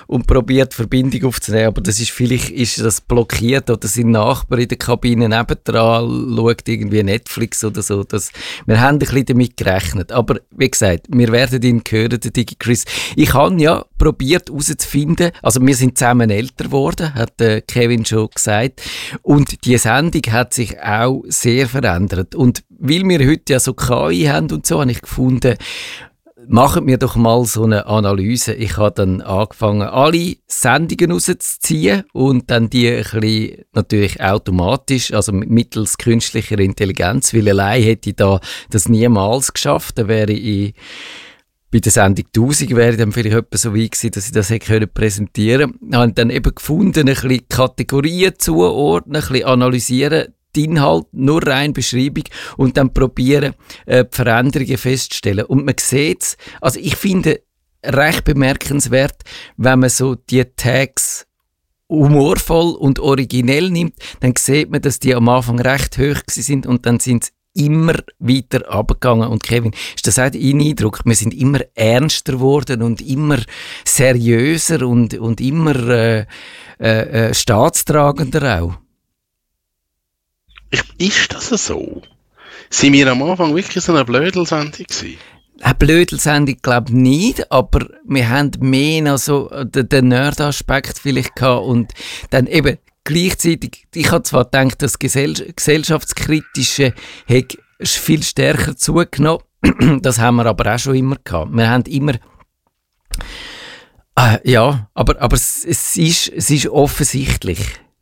und probiert die Verbindung aufzunehmen, aber vielleicht ist das blockiert oder sein Nachbar in der Kabine nebendran schaut irgendwie Netflix oder so. Wir haben ein bisschen damit gerechnet, aber wie gesagt, wir werden ihn hören, der DigiChris. Ich habe ja probiert herauszufinden, also wir sind zusammen älter geworden, hat Kevin schon gesagt, und die Sendung hat sich auch sehr verändert. Und weil wir heute ja so KI haben und so, habe ich gefunden, machen wir doch mal so eine Analyse. Ich habe dann angefangen, alle Sendungen rauszuziehen und dann die ein bisschen natürlich automatisch, also mittels künstlicher Intelligenz, weil allein hätte ich das niemals geschafft. Dann wäre ich bei der Sendung 1000 wäre ich dann vielleicht etwa so weit gewesen, dass ich das hätte präsentieren können. Ich habe dann eben gefunden, ein bisschen Kategorien zuordnen, ein bisschen analysieren, Inhalt, nur rein Beschreibung und dann probieren, die Veränderungen festzustellen. Und man sieht es, also ich finde recht bemerkenswert, wenn man so die Tags humorvoll und originell nimmt, dann sieht man, dass die am Anfang recht hoch sind und dann sind es immer weiter runtergegangen. Und Kevin, ist das auch dein Eindruck? Wir sind immer ernster geworden und immer seriöser und immer staatstragender auch. Ist das so? Sind wir am Anfang wirklich so eine Blödelsendung gewesen? Eine Blödelsendung glaube ich nicht, aber wir haben mehr noch so den Nerd-Aspekt vielleicht gehabt und dann eben gleichzeitig, ich habe zwar gedacht, das Gesellschaftskritische hat viel stärker zugenommen, das haben wir aber auch schon immer gehabt. Wir haben immer ja, aber es ist offensichtlich.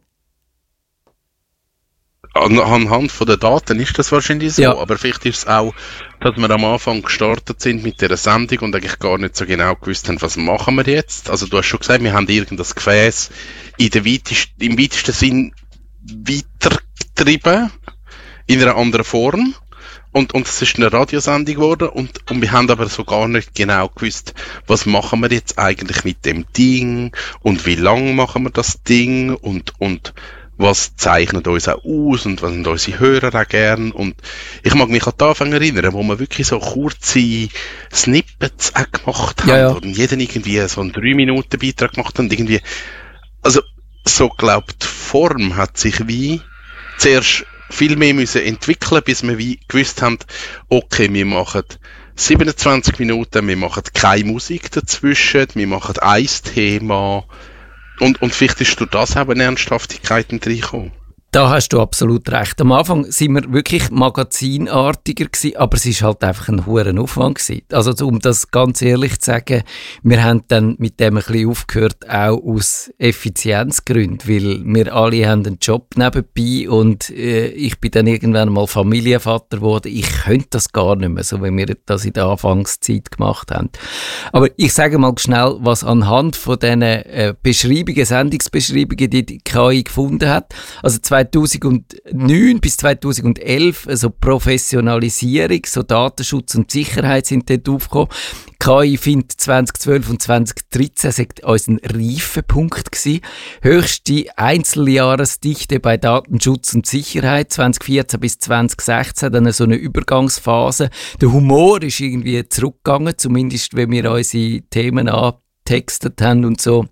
Anhand von den Daten ist das wahrscheinlich so, ja. Aber vielleicht ist es auch, dass wir am Anfang gestartet sind mit dieser Sendung und eigentlich gar nicht so genau gewusst haben, was machen wir jetzt. Also du hast schon gesagt, wir haben irgendein Gefäß im weitesten Sinn weitergetrieben, in einer anderen Form. Und es ist eine Radiosendung geworden und wir haben aber so gar nicht genau gewusst, was machen wir jetzt eigentlich mit dem Ding und wie lange machen wir das Ding und was zeichnet uns auch aus und was sind unsere Hörer auch gern. Und ich mag mich an den Anfang erinnern, wo wir wirklich so kurze Snippets auch gemacht haben. Ja. Und jeder irgendwie so einen 3-Minuten-Beitrag gemacht hat. Und irgendwie, also so glaubt, die Form hat sich wie zuerst viel mehr müssen entwickeln, bis wir wie gewusst haben, okay, wir machen 27 Minuten, wir machen keine Musik dazwischen, wir machen ein Thema. Und vielleicht ist durch das eben Ernsthaftigkeiten reingekommen. Da hast du absolut recht. Am Anfang sind wir wirklich magazinartiger gewesen, aber es ist halt einfach ein hoher Aufwand gewesen. Also um das ganz ehrlich zu sagen, wir haben dann mit dem ein bisschen aufgehört, auch aus Effizienzgründen, weil wir alle haben einen Job nebenbei und ich bin dann irgendwann mal Familienvater geworden. Ich könnte das gar nicht mehr, so wie wir das in der Anfangszeit gemacht haben. Aber ich sage mal schnell, was anhand von diesen Beschreibungen, Sendungsbeschreibungen, die KI gefunden hat. Also 2009 bis 2011 also Professionalisierung, so Datenschutz und Sicherheit sind dort aufgekommen. KI findet 2012 und 2013 sagt uns ein Reifepunkt gewesen. Höchste Einzeljahresdichte bei Datenschutz und Sicherheit 2014 bis 2016, dann so eine Übergangsphase. Der Humor ist irgendwie zurückgegangen, zumindest wenn wir unsere Themen angetextet haben und so.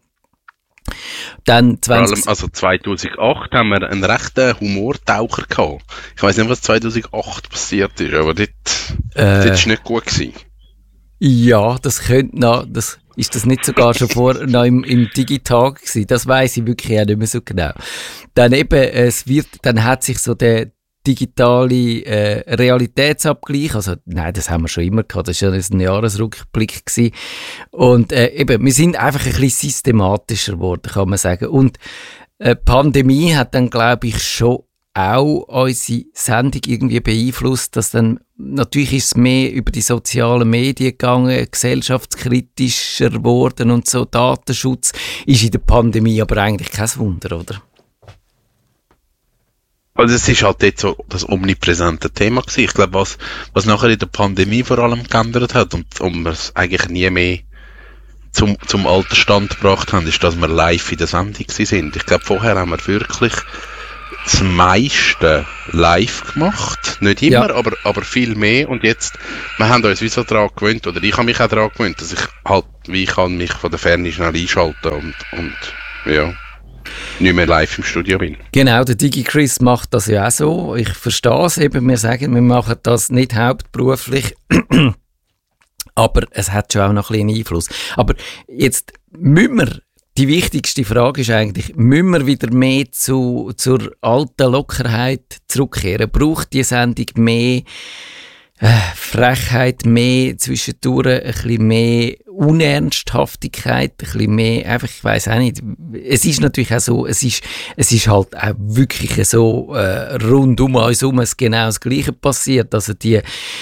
Dann vor allem, also 2008 haben wir einen rechten Humortaucher gehabt. Ich weiss nicht, was 2008 passiert ist, aber dort ist nicht gut gewesen. Ja, das könnte noch, ist das nicht sogar schon noch im Digitag gewesen? Das weiss ich wirklich auch nicht mehr so genau. Dann eben, dann hat sich so der digitale Realitätsabgleich, also nein, das haben wir schon immer gehabt, das war ja ein Jahresrückblick gewesen. Und eben, wir sind einfach ein bisschen systematischer geworden, kann man sagen. Und die Pandemie hat dann, glaube ich, schon auch unsere Sendung irgendwie beeinflusst, dass dann, natürlich ist es mehr über die sozialen Medien gegangen, gesellschaftskritischer geworden und so, Datenschutz ist in der Pandemie aber eigentlich kein Wunder, oder? Also es ist halt jetzt so das omnipräsente Thema gewesen. Ich glaube, was nachher in der Pandemie vor allem geändert hat und wir es eigentlich nie mehr zum alten Stand gebracht haben, ist, dass wir live in der Sendung sind. Ich glaube, vorher haben wir wirklich das meiste live gemacht. Nicht immer, aber viel mehr. Und jetzt, wir haben uns wie so daran gewöhnt, oder ich habe mich auch daran gewöhnt, dass ich halt, wie ich kann mich von der Ferne schnell einschalten und ja, nicht mehr live im Studio bin. Genau, der DigiChris macht das ja auch so. Ich verstehe es eben, wir sagen, wir machen das nicht hauptberuflich, aber es hat schon auch noch ein bisschen Einfluss. Aber jetzt müssen wir, die wichtigste Frage ist eigentlich, müssen wir wieder mehr zur alten Lockerheit zurückkehren? Braucht die Sendung mehr Frechheit, mehr zwischendurch, ein bisschen mehr Unernsthaftigkeit, ein bisschen mehr, einfach, ich weiss auch nicht. Es ist natürlich auch so, es ist halt auch wirklich so rund um uns herum genau das Gleiche passiert. Also die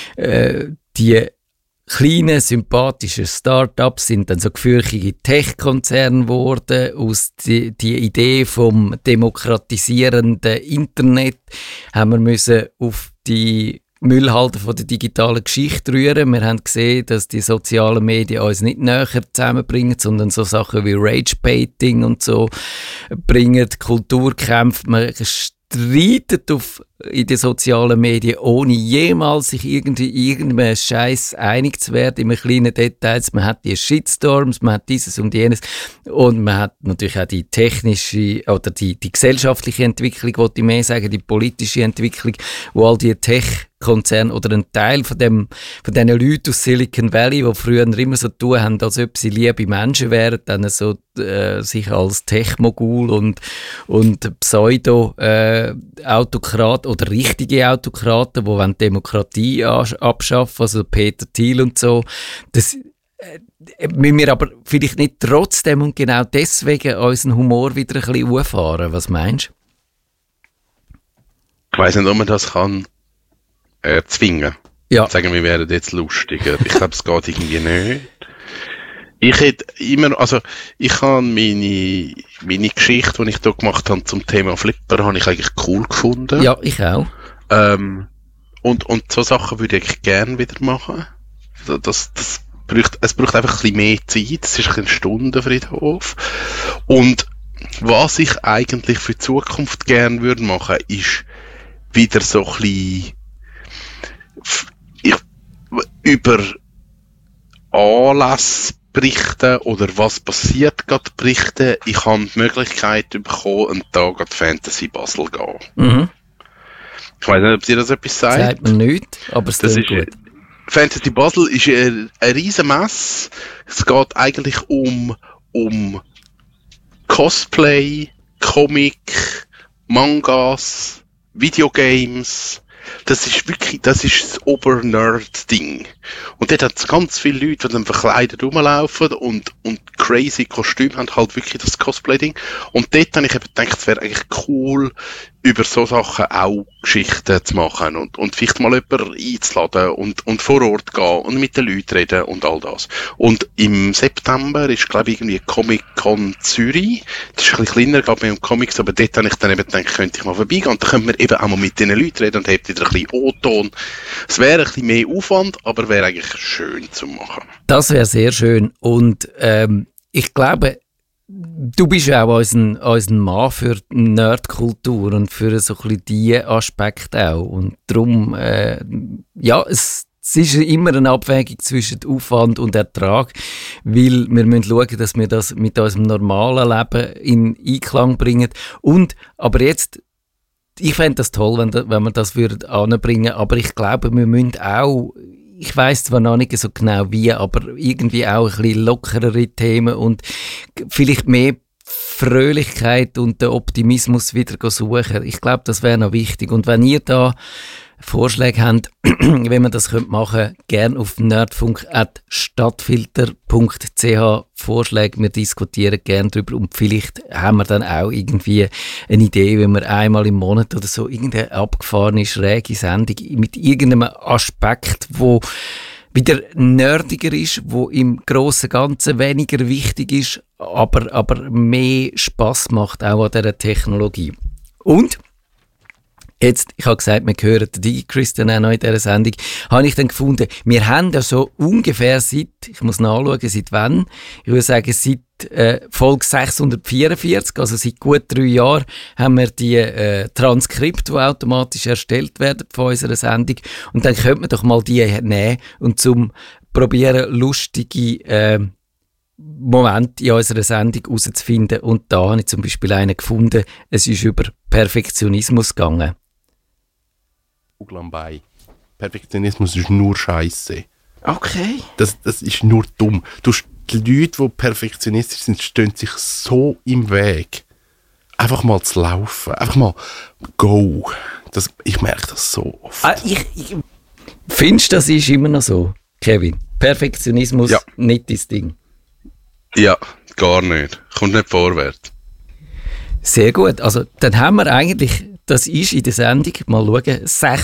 kleine, sympathische Start-ups sind dann so gefürchtige Tech-Konzerne geworden. Aus die Idee vom demokratisierenden Internet haben wir müssen auf die Müllhalde von der digitalen Geschichte rühren. Wir haben gesehen, dass die sozialen Medien uns nicht näher zusammenbringen, sondern so Sachen wie Rage-Baiting und so bringen, Kulturkämpfe. Man streitet in den sozialen Medien, ohne jemals sich irgendeinem Scheiß einig zu werden, in kleinen Details. Man hat die Shitstorms, man hat dieses und jenes und man hat natürlich auch die technische oder die gesellschaftliche Entwicklung, wollte ich mehr sagen, die politische Entwicklung, wo all die Tech-Konzerne oder ein Teil von diesen Leuten aus Silicon Valley, die früher immer so tun haben, als ob sie liebe Menschen wären, dann so sich als Tech-Mogul und Pseudo-Autokrat oder richtige Autokraten, die wollen Demokratie abschaffen, also Peter Thiel und so. Das müssen wir aber vielleicht nicht trotzdem und genau deswegen unseren Humor wieder ein bisschen auffahren. Was meinst du? Ich weiss nicht, ob man das kann zwingen. Ja. Sagen wir wären jetzt lustiger. Ich glaube, es geht irgendwie nicht. Ich hätte immer, also ich habe meine Geschichte, die ich da gemacht habe zum Thema Flipper, habe ich eigentlich cool gefunden. Ja, ich auch. Und so Sachen würde ich gerne wieder machen. Es braucht einfach ein bisschen mehr Zeit. Es ist ein Stundenfriedhof. Und was ich eigentlich für die Zukunft gerne würde machen, ist wieder so ein bisschen über Anlässe berichten oder was passiert gerade berichten. Ich habe die Möglichkeit bekommen, einen Tag an die Fantasy Basel zu gehen. Mhm. Ich weiss nicht, ob dir das etwas sagt. Sagt mir nichts, aber es ist gut. Fantasy Basel ist eine riesen Messe. Es geht eigentlich um Cosplay, Comic, Mangas, Videogames. Das ist das Ober-Nerd-Ding. Und dort hat es ganz viele Leute, die dann verkleidet rumlaufen und crazy Kostüme haben, halt wirklich das Cosplay-Ding. Und dort habe ich eben gedacht, es wäre eigentlich cool, über so Sachen auch Geschichten zu machen und vielleicht mal jemanden einzuladen und vor Ort gehen und mit den Leuten reden und all das. Und im September ist, glaube ich, irgendwie Comic-Con Zürich. Das ist ein bisschen kleiner, glaube ich, um Comics, aber dort habe ich dann eben gedacht, könnte ich mal vorbeigehen und dann könnte man eben auch mal mit den Leuten reden und habt wieder ein bisschen O-Ton. Es wäre ein bisschen mehr Aufwand, aber wäre eigentlich schön zu machen. Das wäre sehr schön und ich glaube, du bist ja auch unser Mann für die Nerdkultur und für so ein bisschen diese Aspekte auch. Und darum, es ist immer eine Abwägung zwischen Aufwand und Ertrag, weil wir müssen schauen, dass wir das mit unserem normalen Leben in Einklang bringen. Aber jetzt, ich fände das toll, wenn wir das anbringen würden, aber ich glaube, wir müssen auch, ich weiss zwar noch nicht so genau wie, aber irgendwie auch ein bisschen lockerere Themen und vielleicht mehr Fröhlichkeit und den Optimismus wieder suchen. Ich glaube, das wäre noch wichtig. Und wenn ihr da Vorschläge habt, wie man das machen könnte, gerne auf nerdfunk@stadtfilter.ch Vorschläge. Wir diskutieren gerne darüber und vielleicht haben wir dann auch irgendwie eine Idee, wenn wir einmal im Monat oder so irgendeine abgefahrene, schräge Sendung mit irgendeinem Aspekt, wo wieder nerdiger ist, wo im grossen Ganzen weniger wichtig ist, aber mehr Spass macht auch an dieser Technologie. Und Jetzt, ich habe gesagt, wir hören den DigiChris auch noch in dieser Sendung, habe ich dann gefunden, wir haben ja so ungefähr ich muss nachschauen, seit wann, ich würde sagen, seit Folge 644, also seit gut 3 Jahren, haben wir die Transkripte, die automatisch erstellt werden von unserer Sendung. Und dann könnte man doch mal die nehmen und zum probieren, lustige Momente in unserer Sendung herauszufinden. Und da habe ich zum Beispiel einen gefunden, es ist über Perfektionismus gegangen. Perfektionismus ist nur Scheiße. Okay. Das ist nur dumm. Die Leute, die perfektionistisch sind, stehen sich so im Weg. Einfach mal zu laufen. Einfach mal go. Ich merke das so oft. Findest du, das ist immer noch so, Kevin? Perfektionismus, nicht dein Ding? Ja, gar nicht. Kommt nicht vorwärts. Sehr gut. Also, dann haben wir eigentlich, das ist in der Sendung, mal schauen,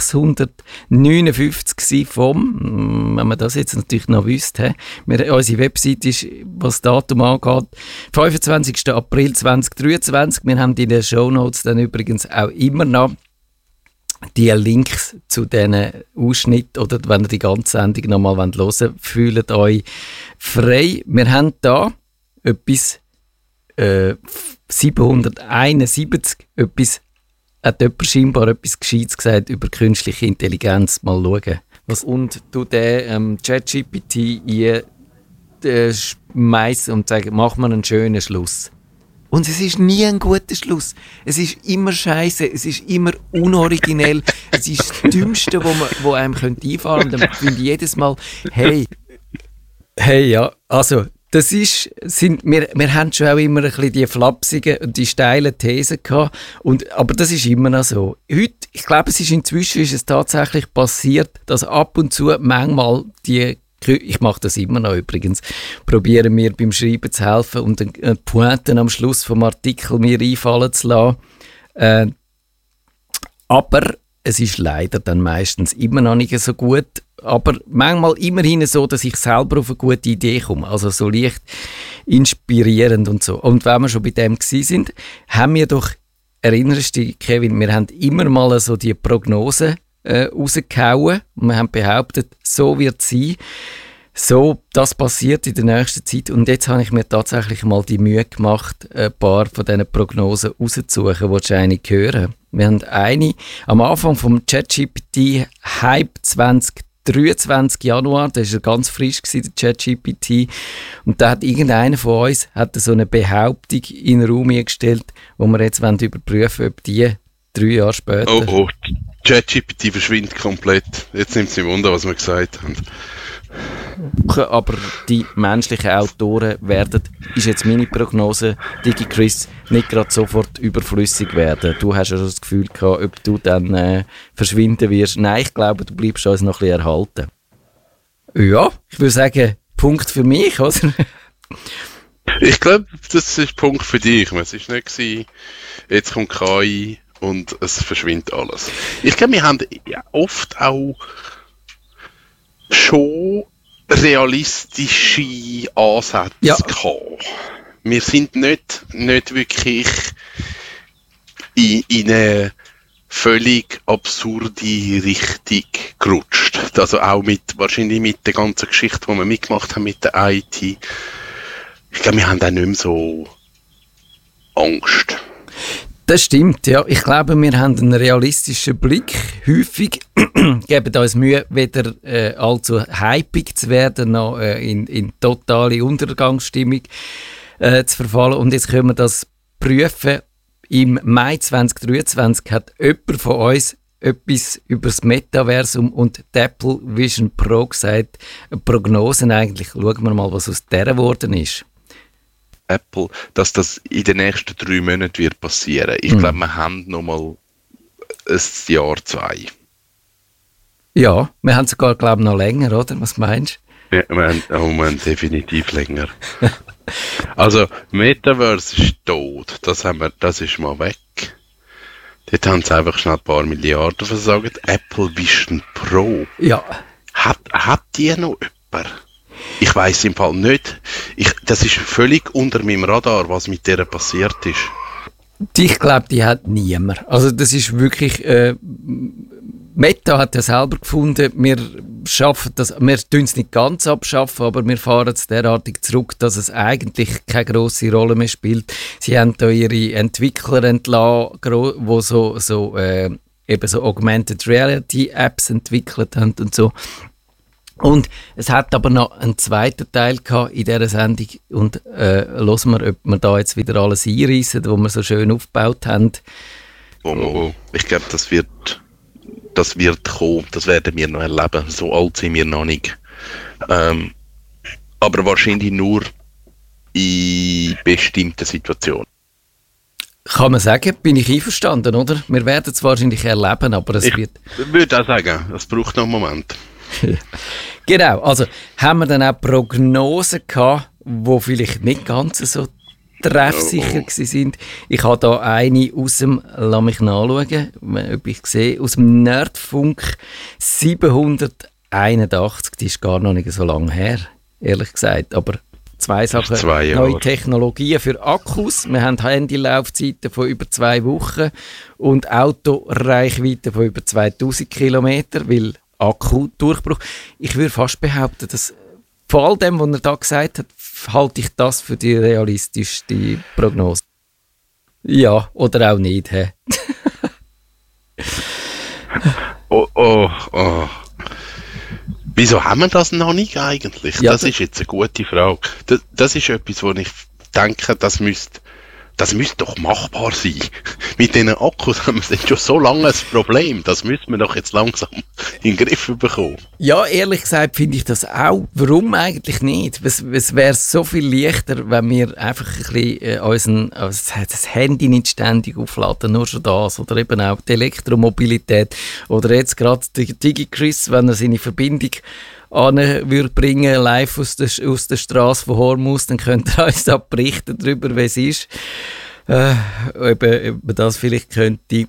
659 wenn man das jetzt natürlich noch wüsste. Unsere Website ist, was das Datum angeht, 25. April 2023. Wir haben in den Shownotes dann übrigens auch immer noch die Links zu diesen Ausschnitten, oder wenn ihr die ganze Sendung nochmal hören wollt, fühlt euch frei. Wir haben da etwas 771, hat jemand scheinbar etwas Gescheites gesagt über künstliche Intelligenz. Mal schauen. Und du den ChatGPT schmeißen und sagen, mach mal einen schönen Schluss. Und es ist nie ein guter Schluss. Es ist immer scheiße, es ist immer unoriginell. Es ist das Dümmste, wo einem einfallen könnte. Und dann finde ich jedes Mal, hey, ja, also, das ist, wir haben schon auch immer ein bisschen die flapsigen und die steilen Thesen gehabt. Aber das ist immer noch so. Heute, ich glaube, inzwischen ist es tatsächlich passiert, dass ab und zu manchmal ich mache das immer noch übrigens, probieren mir beim Schreiben zu helfen und Pointen am Schluss vom Artikel mir einfallen zu lassen. Aber es ist leider dann meistens immer noch nicht so gut. Aber manchmal immerhin so, dass ich selber auf eine gute Idee komme. Also so leicht inspirierend und so. Und wenn wir schon bei dem gewesen sind, haben wir doch, erinnerst du dich, Kevin, wir haben immer mal so die Prognose rausgehauen. Und wir haben behauptet, so wird es sein. So, das passiert in der nächsten Zeit. Und jetzt habe ich mir tatsächlich mal die Mühe gemacht, ein paar von diesen Prognosen rauszusuchen, die wahrscheinlich hören. Wir haben eine am Anfang vom ChatGPT Hype 2023 Januar, da war er ganz frisch gewesen, der ChatGPT. Und da hat irgendeiner von uns so eine Behauptung in den Raum gestellt, wo wir jetzt überprüfen wollen, ob die 3 Jahre später... Oh, ChatGPT verschwindet komplett. Jetzt nimmt es mich wunder, was wir gesagt haben. Aber die menschlichen Autoren ist jetzt meine Prognose, DigiChris, nicht gerade sofort überflüssig werden. Du hast ja schon das Gefühl gehabt, ob du dann verschwinden wirst. Nein, ich glaube, du bleibst uns noch ein bisschen erhalten. Ja, ich würde sagen, Punkt für mich, oder? Ich glaube, das ist Punkt für dich. Es war nicht gewesen, jetzt kommt KI und es verschwindet alles. Ich glaube, wir haben oft auch schon realistische Ansätze gehabt. Wir sind nicht wirklich in eine völlig absurde Richtung gerutscht. Also auch wahrscheinlich mit der ganzen Geschichte, die wir mitgemacht haben mit der IT. Ich glaube, wir haben auch nicht mehr so Angst. Das stimmt, ja. Ich glaube, wir haben einen realistischen Blick. Häufig geben uns Mühe, weder allzu hypig zu werden, noch in totale Untergangsstimmung zu verfallen. Und jetzt können wir das prüfen. Im Mai 2023 hat jemand von uns etwas über das Metaversum und die Apple Vision Pro gesagt. Prognosen eigentlich. Schauen wir mal, was aus der geworden ist. Apple, dass das in den nächsten 3 Monaten wird passieren. Ich glaube, wir haben noch mal ein Jahr, 2. Ja, wir haben sogar, glaube ich, noch länger, oder? Was meinst du? Ja, wir haben definitiv länger. Also, Metaverse ist tot. Das ist mal weg. Dort haben sie einfach schnell ein paar Milliarden versagt. Apple Vision Pro. Ja. Hat die noch jemand? Ich weiss im Fall nicht. Das ist völlig unter meinem Radar, was mit der passiert ist. Ich glaube, die hat niemand. Also das ist wirklich... Meta hat ja selber gefunden, wir tun es nicht ganz abschaffen, aber wir fahren es derartig zurück, dass es eigentlich keine grosse Rolle mehr spielt. Sie haben da ihre Entwickler entlassen, die eben so Augmented Reality Apps entwickelt haben und so. Und es hat aber noch einen zweiten Teil gehabt in dieser Sendung und hören wir, ob wir da jetzt wieder alles einreissen, wo wir so schön aufgebaut haben. Ich glaube, das wird kommen, das werden wir noch erleben. So alt sind wir noch nicht. Aber wahrscheinlich nur in bestimmten Situationen. Kann man sagen, bin ich einverstanden, oder? Wir werden es wahrscheinlich erleben, aber es wird... Ich würde auch sagen, es braucht noch einen Moment. Genau, also haben wir dann auch Prognosen gehabt, die vielleicht nicht ganz so treffsicher sind. Ich habe da eine aus dem, lass mich nachschauen, ob ich sehe, aus dem Nerdfunk 781, die ist gar noch nicht so lange her, ehrlich gesagt, aber zwei Sachen, neue Technologien für Akkus, wir haben Handylaufzeiten von über 2 Wochen und Autoreichweite von über 2000 Kilometer, weil Akkudurchbruch. Ich würde fast behaupten, dass von all dem, was er da gesagt hat, halte ich das für die realistischste Prognose. Ja, oder auch nicht. He? Oh. Wieso haben wir das noch nicht eigentlich? Ja, das ist jetzt eine gute Frage. Das ist etwas, wo ich denke, das müsste doch machbar sein. Mit diesen Akkus haben wir schon so lange ein Problem. Das müssen wir doch jetzt langsam in den Griff bekommen. Ja, ehrlich gesagt finde ich das auch. Warum eigentlich nicht? Es wäre so viel leichter, wenn wir einfach ein bisschen das Handy nicht ständig aufladen, nur schon das. Oder eben auch die Elektromobilität. Oder jetzt gerade DigiChris, wenn er seine Verbindung würde bringen, live aus der Straße von Hormuz, dann könnt ihr uns da berichten darüber, wie es ist. Ob man das vielleicht könnte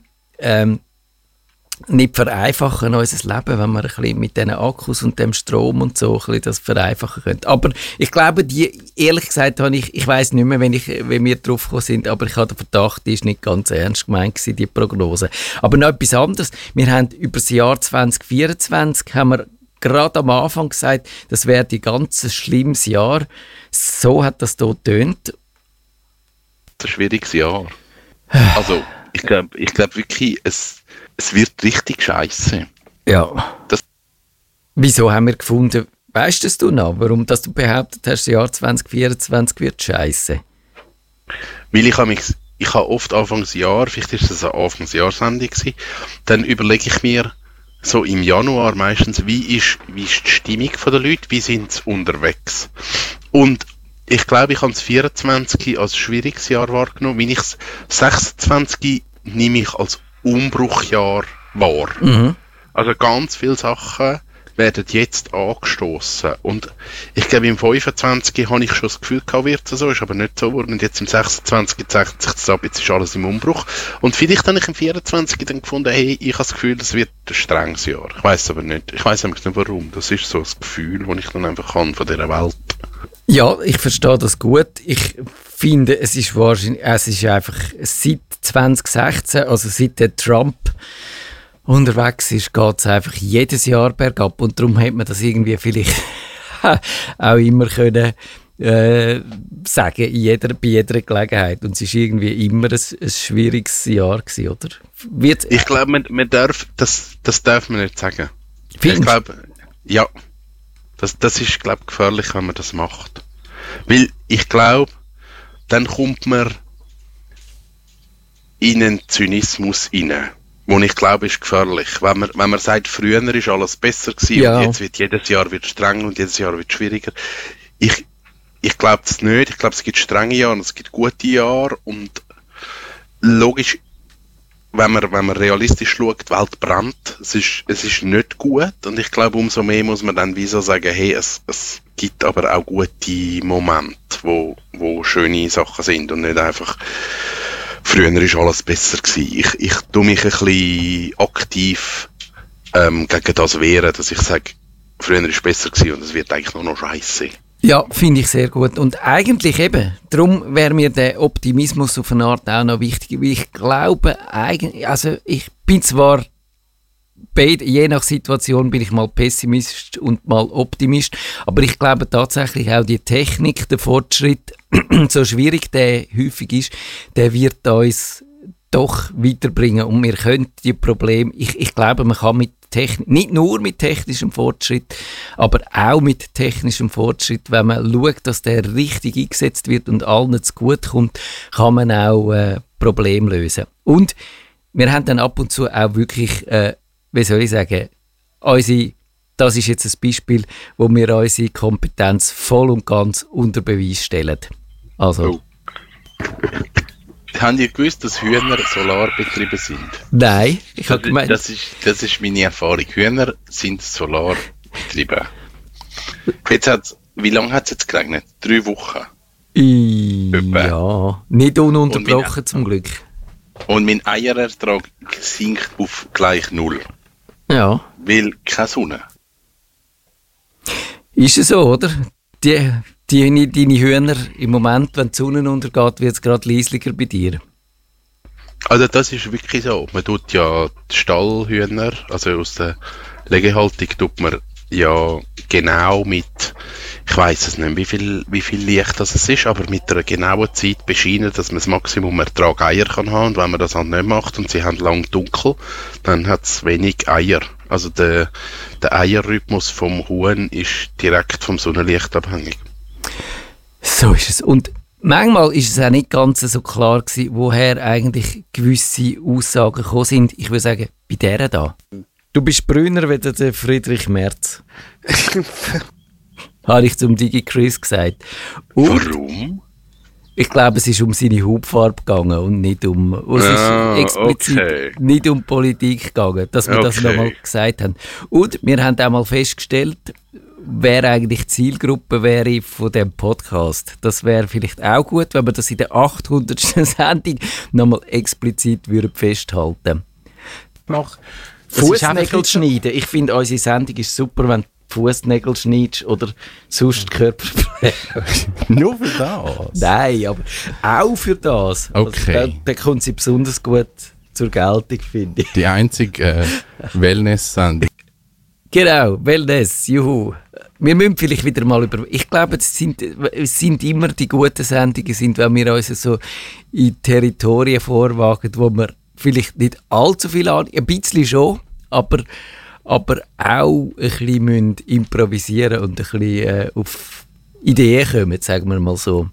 nicht vereinfachen, unser Leben, wenn wir ein bisschen mit diesen Akkus und dem Strom und so ein bisschen das vereinfachen können. Aber ich glaube, ehrlich gesagt, ich weiss nicht mehr, wie wir drauf gekommen sind, aber ich habe den Verdacht, die ist nicht ganz ernst gemeint gewesen, die Prognose. Aber noch etwas anderes. Wir haben über das Jahr 2024 haben wir gerade am Anfang gesagt, das wäre ein ganz schlimmes Jahr. So hat das hier getönt. Ein schwieriges Jahr. Also, ich glaube wirklich, es wird richtig scheisse. Ja. Wieso haben wir gefunden, weißt du noch, warum dass du behauptet hast, das Jahr 2024 wird scheisse? Weil ich habe oft Anfangsjahr, vielleicht ist es eine Anfangsjahrsendung gewesen, dann überlege ich mir, so im Januar meistens, wie ist die Stimmung der Leute, wie sind sie unterwegs. Und ich glaube, ich habe das 24 als schwieriges Jahr wahrgenommen, weil ich das 26 nehme ich als Umbruchjahr wahr. Mhm. Also ganz viele Sachen werden jetzt angestoßen. Und ich glaube, im 25 habe ich schon das Gefühl gehabt, wird es so, ist aber nicht so geworden. Und jetzt im 26 zeigt sich das ab, jetzt ist alles im Umbruch. Und vielleicht habe ich im 24 dann gefunden, hey, ich habe das Gefühl, das wird ein strenges Jahr. Ich weiss aber nicht. Ich weiss einfach nicht warum. Das ist so das Gefühl, das ich dann einfach habe von dieser Welt. Ja, ich verstehe das gut. Ich finde, es ist einfach seit 2016, also seit der Trump unterwegs ist, geht es einfach jedes Jahr bergab. Und darum hätte man das irgendwie vielleicht auch immer können sagen, bei jeder Gelegenheit. Und es ist irgendwie immer ein schwieriges Jahr gewesen, oder? Ich glaube, das darf man nicht sagen. Findest? Ich glaube, ja. Das ist, glaube ich, gefährlich, wenn man das macht. Weil ich glaube, dann kommt man in einen Zynismus rein, wo ich glaube, ist gefährlich. Wenn man sagt, früher ist alles besser gewesen, ja, und jetzt wird jedes Jahr wird strenger und jedes Jahr wird schwieriger. Ich glaube es nicht. Ich glaube, es gibt strenge Jahre und es gibt gute Jahre. Und logisch, wenn man realistisch schaut, die Welt brennt. Es ist nicht gut. Und ich glaube, umso mehr muss man dann wieso sagen, hey, es gibt aber auch gute Momente, wo schöne Sachen sind und nicht einfach, früher ist alles besser gewesen. Ich tue mich ein bisschen aktiv gegen das wehren, dass ich sage, früher ist besser gewesen und es wird eigentlich nur noch scheisse. Ja, finde ich sehr gut. Und eigentlich eben, darum wäre mir der Optimismus auf eine Art auch noch wichtig. Weil ich glaube, also ich bin zwar je nach Situation bin ich mal Pessimist und mal Optimist, aber ich glaube tatsächlich auch die Technik, der Fortschritt, so schwierig der häufig ist, der wird uns doch weiterbringen und wir können die Probleme, ich glaube, man kann mit Technik, nicht nur mit technischem Fortschritt, aber auch mit technischem Fortschritt, wenn man schaut, dass der richtig eingesetzt wird und allen zu gut kommt, kann man auch Probleme lösen. Und wir haben dann ab und zu auch wirklich, wie soll ich sagen, das ist jetzt ein Beispiel, wo wir unsere Kompetenz voll und ganz unter Beweis stellen. Also. Haben ihr gewusst, dass Hühner solarbetrieben sind? Nein, ich habe gemeint... Das ist meine Erfahrung. Hühner sind solarbetrieben. Wie lange hat es jetzt geregnet? 3 Wochen? Ja, nicht ununterbrochen zum Glück. Und mein Eierertrag sinkt auf gleich 0. Ja. Weil keine Sonne. Ist es so, oder? Deine Hühner im Moment, wenn die Sonne untergeht, wird es gerade leislicher bei dir. Also das ist wirklich so. Man tut ja die Stallhühner, also aus der Legehaltung tut man ja genau mit, ich weiss es nicht, wie viel Licht das ist, aber mit einer genauen Zeit bescheinen, dass man das Maximum Ertrag Eier kann haben. Und wenn man das halt nicht macht und sie haben lang dunkel, dann hat es wenig Eier. Also der Eierrhythmus vom Huhn ist direkt vom Sonnenlicht abhängig. So ist es. Und manchmal ist es auch nicht ganz so klar gewesen, woher eigentlich gewisse Aussagen gekommen sind. Ich würde sagen, bei dieser da. Du bist brüner wie der Friedrich Merz. Habe ich zum DigiChris gesagt. Und warum? Ich glaube, es ist um seine Hautfarbe gegangen und nicht es ist explizit nicht um Politik gegangen, dass wir das nochmal gesagt haben. Und wir haben auch mal festgestellt, wer eigentlich die Zielgruppe wäre von dem Podcast. Das wäre vielleicht auch gut, wenn wir das in der 800. Sendung nochmal explizit festhalten würden. Fußnägel schneiden. Ich finde, unsere Sendung ist super, wenn du Fußnägel schneidest oder sonst Körperpflege. Nur für das? Nein, aber auch für das. Okay. Also, da kommt sie besonders gut zur Geltung, finde ich. Die einzige Wellness-Sendung. Genau, Wellness, juhu. Wir müssen vielleicht wieder mal ich glaube, es sind immer die guten Sendungen, wenn wir uns so in Territorien vorwagen, wo wir vielleicht nicht allzu viel ein bisschen schon, aber auch ein bisschen improvisieren und ein bisschen auf Ideen kommen, sagen wir mal so.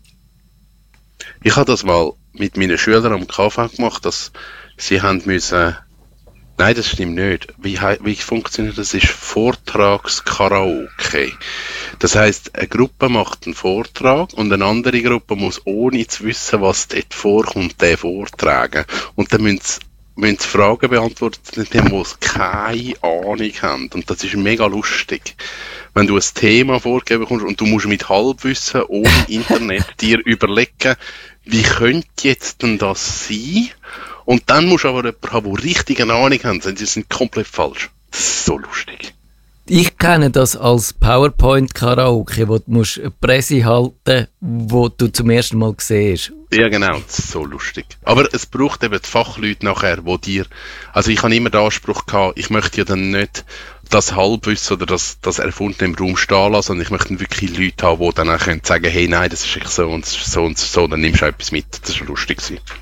Ich habe das mal mit meinen Schülern am KV gemacht, dass sie haben müssen... Nein, das stimmt nicht. Wie funktioniert das? Das ist Vortragskaraoke. Das heisst, eine Gruppe macht einen Vortrag und eine andere Gruppe muss, ohne zu wissen, was dort vorkommt, den vortragen. Und dann müssen sie Fragen beantworten, die keine Ahnung haben. Und das ist mega lustig. Wenn du ein Thema vorgeben bekommst und du musst mit Halbwissen ohne Internet dir überlegen, wie könnte jetzt denn das sein? Und dann musst du aber jemanden haben, der richtig eine Ahnung hat, denn sie sind komplett falsch. Das ist so lustig. Ich kenne das als PowerPoint-Karaoke, wo du eine Presse halten musst, wo du zum ersten Mal siehst. Ja, genau, das ist so lustig. Aber es braucht eben die Fachleute nachher, die dir... Also ich habe immer den Anspruch gehabt, ich möchte ja dann nicht das Halbwissen oder das Erfundene im Raum stehen lassen, sondern ich möchte wirklich Leute haben, die dann auch sagen können, hey, nein, das ist echt so und so, dann nimmst du etwas mit. Das war lustig.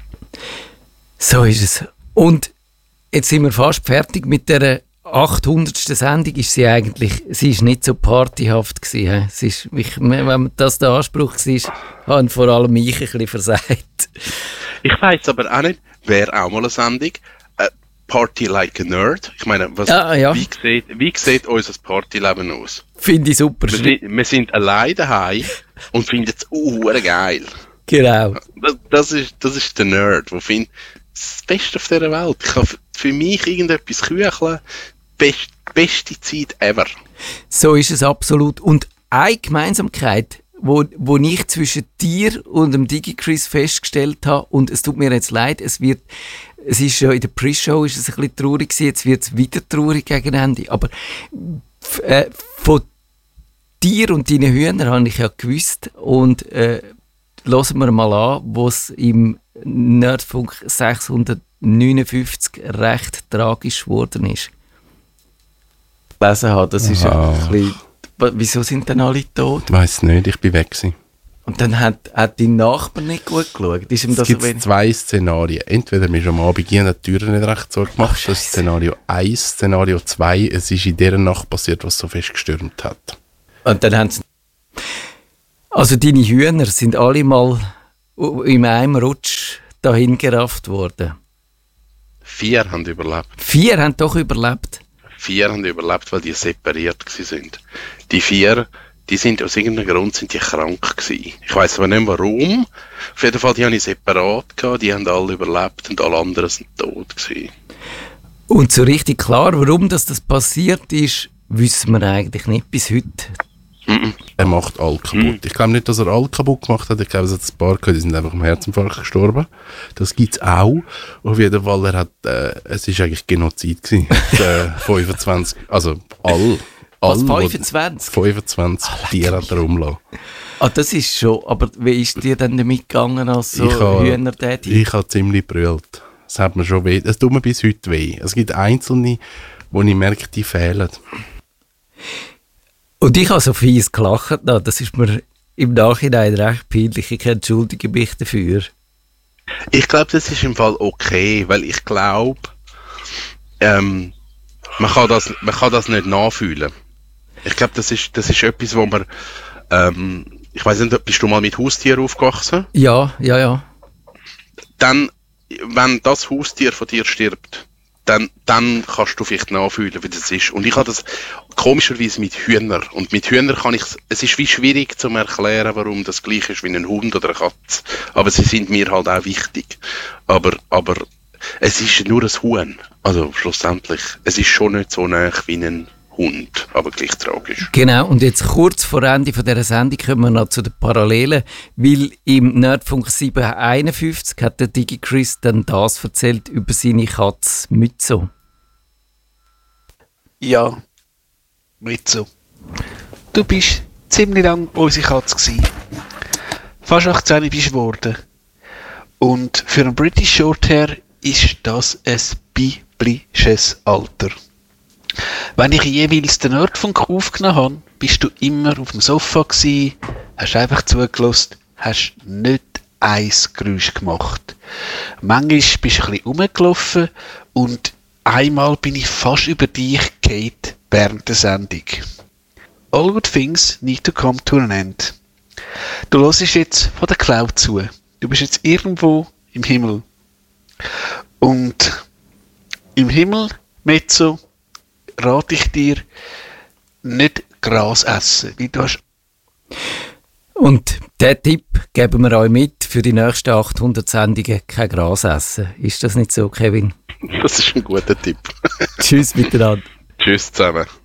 So ist es. Und jetzt sind wir fast fertig mit der 800. Sendung. Sie ist nicht so partyhaft gewesen. Sie ist, wenn das der Anspruch war, haben vor allem ich ein bisschen versagt. Ich weiss aber auch nicht, wäre auch mal eine Sendung. Party like a Nerd. Ich meine, wie sieht unser Partyleben aus? Finde ich super. Wir sind allein daheim und finden es geil. Genau. Das ist der Nerd, der findet, das Beste auf dieser Welt. Ich kann für mich irgendetwas kücheln. Beste Zeit ever. So ist es absolut. Und eine Gemeinsamkeit, wo ich zwischen dir und dem DigiChris festgestellt habe, und es tut mir jetzt leid, es ist ja in der Pre-Show ist es ein bisschen traurig gewesen, jetzt wird es wieder traurig gegen Ende, aber von Tier und deine Hühner habe ich ja gewusst. Und hören wir mal an, wo es im Nerdfunk 659 recht tragisch geworden ist. Gelesen habe, das ist ein bisschen... Wieso sind denn alle tot? Ich weiss nicht, ich bin weg gewesen. Und dann hat dein Nachbar nicht gut geschaut? Ist ihm das es gibt zwei Szenarien. Entweder wir haben am Abend die Türen nicht recht zugemacht. Das ist Szenario 1. Szenario 2, es ist in dieser Nacht passiert, was so fest gestürmt hat. Und dann haben sie... Also deine Hühner sind alle mal in einem Rutsch dahin gerafft worden? 4 haben überlebt. 4 haben doch überlebt? 4 haben überlebt, weil die separiert sind. Die 4, die sind aus irgendeinem Grund sind die krank gewesen. Ich weiss aber nicht warum. Auf jeden Fall, die habe ich separat gehabt, die haben alle überlebt und alle anderen sind tot gewesen. Und so richtig klar, warum das passiert ist, wissen wir eigentlich nicht bis heute. Er macht all kaputt. Ich glaube nicht, dass er all kaputt gemacht hat. Ich glaube, es hat ein paar gehabt, die sind einfach am Herzinfarkt gestorben. Das gibt es auch. Auf jeden Fall, es war eigentlich Genozid gewesen. 25, also all. Was, 25? 25 Tiere hat er rumgelassen. Ah, das ist schon, aber wie ist dir denn damit gegangen als so Hühner-Daddy? Ich habe ziemlich gebrüllt. Es hat mir schon weh. Es tut mir bis heute weh. Es gibt Einzelne, wo ich merke, die fehlen. Und ich habe so fies gelacht. Das ist mir im Nachhinein recht peinlich. Ich entschuldige mich dafür. Ich glaube, das ist im Fall okay, weil ich glaube, man kann das nicht nachfühlen. Ich glaube, das ist etwas, wo man, ich weiß nicht, bist du mal mit Haustieren aufgewachsen? Ja. Dann, wenn das Haustier von dir stirbt, dann kannst du vielleicht nachfühlen, wie das ist. Und ich habe das komischerweise mit Hühnern. Und mit Hühnern kann ich es ist wie schwierig zu erklären, warum das gleich ist wie ein Hund oder eine Katze. Aber sie sind mir halt auch wichtig. Aber es ist nur ein Huhn. Also schlussendlich, es ist schon nicht so nah wie ein Hund, aber gleich tragisch. Genau, und jetzt kurz vor Ende von dieser Sendung kommen wir noch zu den Parallelen, weil im Nerdfunk 751 hat der DigiChris dann das erzählt über seine Katze Mützo. Ja, Mützo. Du bist ziemlich lang unsere Katze gewesen. Fast 18 bist du geworden. Und für einen British Shorthair ist das ein biblisches Alter. Wenn ich jeweils den Nerdfunk aufgenommen habe, bist du immer auf dem Sofa gewesen, hast einfach zugelassen, hast nicht ein Geräusch gemacht. Manchmal bist du ein bisschen rumgelaufen und einmal bin ich fast über dich gefallen während der Sendung. All good things need to come to an end. Du hörst jetzt von der Cloud zu. Du bist jetzt irgendwo im Himmel. Und im Himmel, Mezzo, rate ich dir, nicht Gras essen. Weil du hast und diesen Tipp geben wir euch mit für die nächsten 800 Sendungen: kein Gras essen. Ist das nicht so, Kevin? Das ist ein guter Tipp. Tschüss miteinander. Tschüss zusammen.